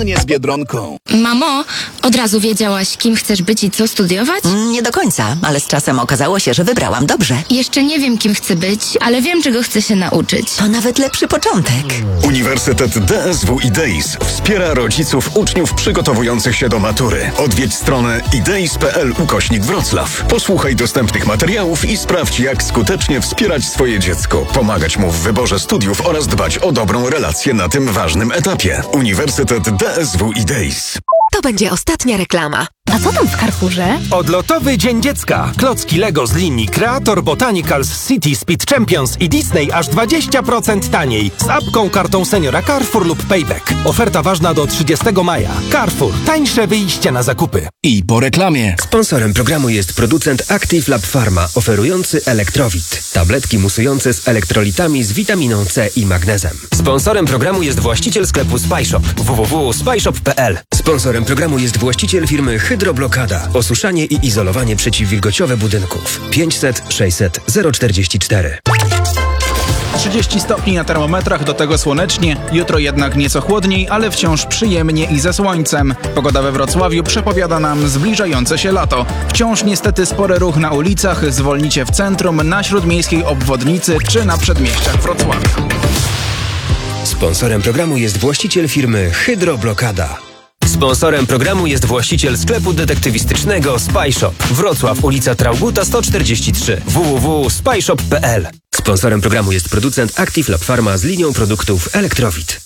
Nie z Biedronką. Mamo, od razu wiedziałaś, kim chcesz być i co studiować? Nie do końca, ale z czasem okazało się, że wybrałam dobrze. Jeszcze nie wiem, kim chcę być, ale wiem, czego chcę się nauczyć. To nawet lepszy początek. Uniwersytet DSW IDEIS wspiera rodziców uczniów przygotowujących się do matury. Odwiedź stronę ideis.pl/Wrocław. Posłuchaj dostępnych materiałów i sprawdź, jak skutecznie wspierać swoje dziecko, pomagać mu w wyborze studiów oraz dbać o dobrą relację na tym ważnym etapie. Uniwersytet DSW IDEIS. To będzie ostatnia reklama. A co tam w Carrefourze? Odlotowy Dzień Dziecka. Klocki Lego z linii Creator, Botanicals, City, Speed Champions i Disney aż 20% taniej. Z apką, kartą seniora Carrefour lub Payback. Oferta ważna do 30 maja. Carrefour. Tańsze wyjście na zakupy. I po reklamie. Sponsorem programu jest producent Active Lab Pharma, oferujący Elektrowit. Tabletki musujące z elektrolitami z witaminą C i magnezem. Sponsorem programu jest właściciel sklepu SpyShop. www.spyshop.pl. Sponsorem programu jest właściciel firmy Hydroblokada. Osuszanie i izolowanie przeciwwilgociowe budynków. 500 600 044. 30 stopni na termometrach, do tego słonecznie. Jutro jednak nieco chłodniej, ale wciąż przyjemnie i ze słońcem. Pogoda we Wrocławiu przepowiada nam zbliżające się lato. Wciąż niestety spory ruch na ulicach, zwolnicie w centrum, na śródmiejskiej obwodnicy czy na przedmieściach Wrocławia. Sponsorem programu jest właściciel firmy Hydroblokada. Sponsorem programu jest właściciel sklepu detektywistycznego SpyShop. Wrocław, ulica Traugutta 143. www.spyshop.pl. Sponsorem programu jest producent Active Lab Pharma z linią produktów Elektrowit.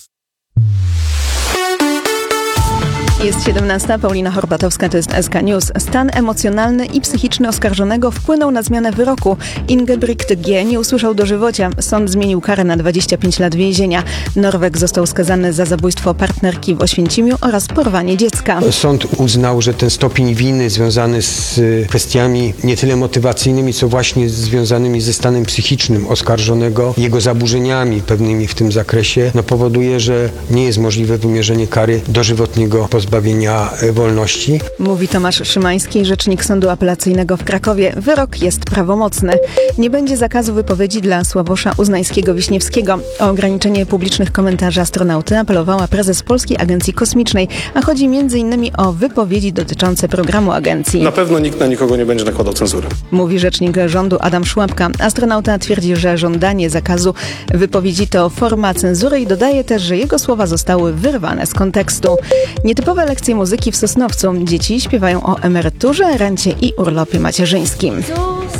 Jest 17. Paulina Horbatowska, to jest SK News. Stan emocjonalny i psychiczny oskarżonego wpłynął na zmianę wyroku. Ingebrigt G. nie usłyszał dożywocia. Sąd zmienił karę na 25 lat więzienia. Norweg został skazany za zabójstwo partnerki w Oświęcimiu oraz porwanie dziecka. Sąd uznał, że ten stopień winy związany z kwestiami nie tyle motywacyjnymi, co właśnie związanymi ze stanem psychicznym oskarżonego, jego zaburzeniami pewnymi w tym zakresie, powoduje, że nie jest możliwe wymierzenie kary dożywotniego pozbawienia wolności. Mówi Tomasz Szymański, rzecznik Sądu Apelacyjnego w Krakowie. Wyrok jest prawomocny. Nie będzie zakazu wypowiedzi dla Sławosza Uznańskiego-Wiśniewskiego. O ograniczenie publicznych komentarzy astronauty apelowała prezes Polskiej Agencji Kosmicznej, a chodzi m.in. o wypowiedzi dotyczące programu agencji. Na pewno nikt na nikogo nie będzie nakładał cenzury. Mówi rzecznik rządu Adam Szłapka. Astronauta twierdzi, że żądanie zakazu wypowiedzi to forma cenzury i dodaje też, że jego słowa zostały wyrwane z kontekstu. Nietypowe lekcje muzyki w Sosnowcu. Dzieci śpiewają o emeryturze, rencie i urlopie macierzyńskim.